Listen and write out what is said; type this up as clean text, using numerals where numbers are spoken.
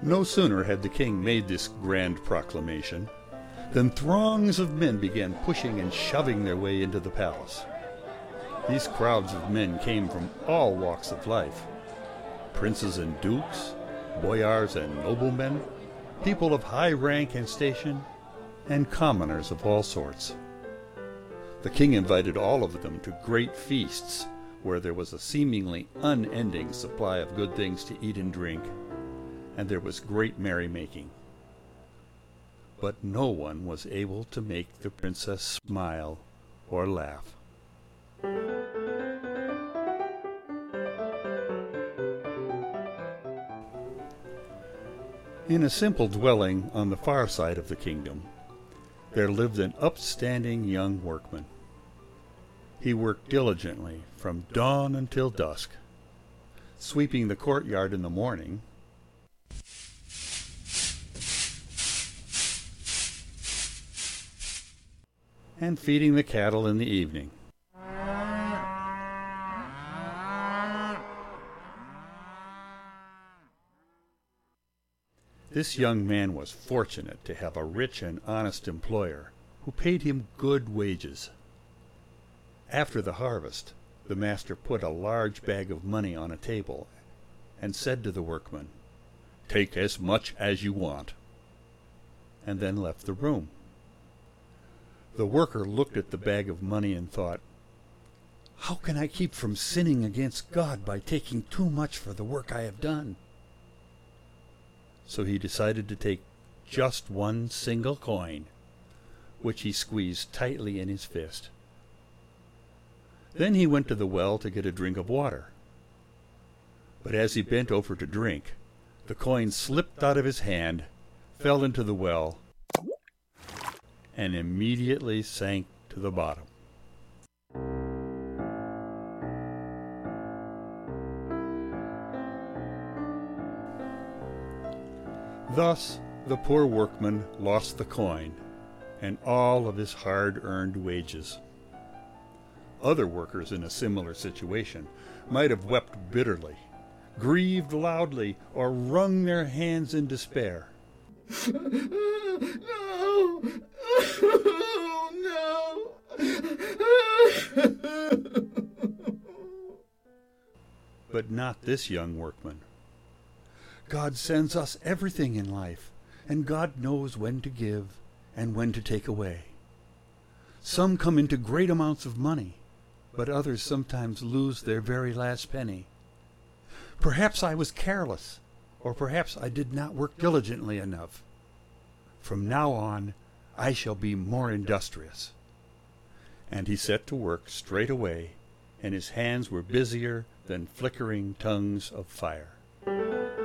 No sooner had the king made this grand proclamation than throngs of men began pushing and shoving their way into the palace. These crowds of men came from all walks of life: princes and dukes, boyars and noblemen, people of high rank and station, and commoners of all sorts. The king invited all of them to great feasts, where there was a seemingly unending supply of good things to eat and drink, and there was great merrymaking. But no one was able to make the princess smile or laugh. In a simple dwelling on the far side of the kingdom, there lived an upstanding young workman. He worked diligently from dawn until dusk, sweeping the courtyard in the morning, and feeding the cattle in the evening. This young man was fortunate to have a rich and honest employer who paid him good wages. After the harvest, the master put a large bag of money on a table and said to the workman, "Take as much as you want," and then left the room. The worker looked at the bag of money and thought, "How can I keep from sinning against God by taking too much for the work I have done?" So he decided to take just one single coin, which he squeezed tightly in his fist. Then he went to the well to get a drink of water. But as he bent over to drink, the coin slipped out of his hand, fell into the well, and immediately sank to the bottom. Thus the poor workman lost the coin and all of his hard-earned wages. Other workers in a similar situation might have wept bitterly, grieved loudly, or wrung their hands in despair. No! No! But not this young workman. God sends us everything in life, and God knows when to give and when to take away. Some come into great amounts of money, but others sometimes lose their very last penny. Perhaps I was careless, or perhaps I did not work diligently enough. From now on, I shall be more industrious. And he set to work straight away, and his hands were busier than flickering tongues of fire.